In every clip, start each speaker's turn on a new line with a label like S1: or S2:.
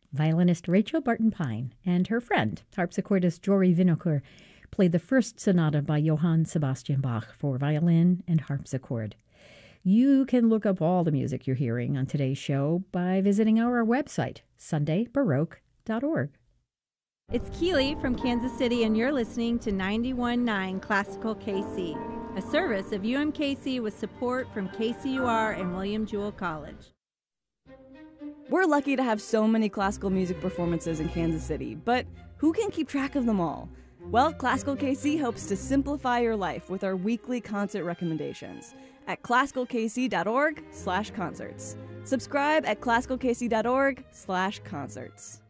S1: Violinist Rachel Barton-Pine and her friend, harpsichordist Jory Winokur, played the first sonata by Johann Sebastian Bach for violin and harpsichord. You can look up all the music you're hearing on today's show by visiting our website, sundaybaroque.org.
S2: It's Keely from Kansas City, and you're listening to 91.9 Classical KC, a service of UMKC with support from KCUR and William Jewell College.
S3: We're lucky to have so many classical music performances in Kansas City, but who can keep track of them all? Well, Classical KC hopes to simplify your life with our weekly concert recommendations at classicalkc.org/concerts. Subscribe at classicalkc.org/concerts.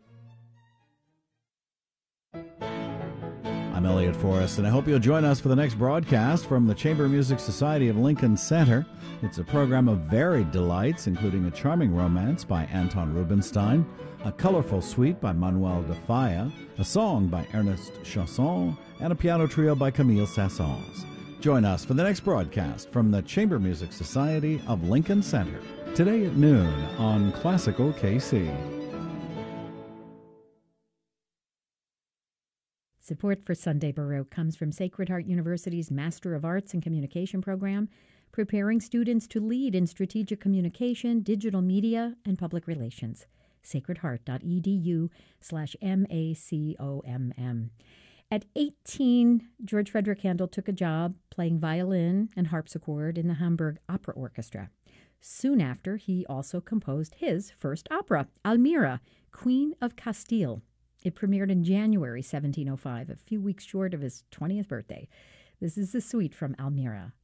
S4: I'm Elliot Forrest, and I hope you'll join us for the next broadcast from the Chamber Music Society of Lincoln Center. It's a program of varied delights, including a charming romance by Anton Rubinstein, a colorful suite by Manuel de Falla, a song by Ernest Chausson, and a piano trio by Camille Saint-Saëns. Join us for the next broadcast from the Chamber Music Society of Lincoln Center, today at noon on Classical KC.
S1: Support for Sunday Baroque comes from Sacred Heart University's Master of Arts in Communication program, preparing students to lead in strategic communication, digital media, and public relations. sacredheart.edu/MACOMM. At 18, George Frederick Handel took a job playing violin and harpsichord in the Hamburg Opera Orchestra. Soon after, he also composed his first opera, Almira, Queen of Castile. It premiered in January 1705, a few weeks short of his 20th birthday. This is the suite from Almira.